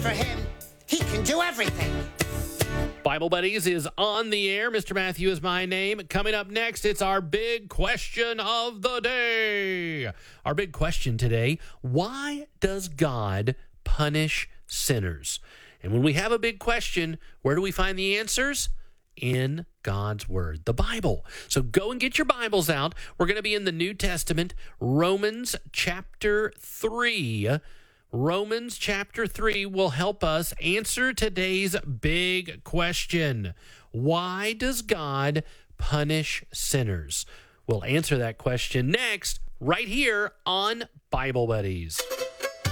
for him, he can do everything. Bible Buddies is on the air. Mr. Matthew is my name. Coming up next, it's our big question of the day. Our big question today, why does God punish sinners? And when we have a big question, where do we find the answers? In God's Word, the Bible. So go and get your Bibles out. We're going to be in the New Testament, Romans chapter 3. Romans chapter 3 will help us answer today's big question. Why does God punish sinners? We'll answer that question next, right here on Bible Buddies.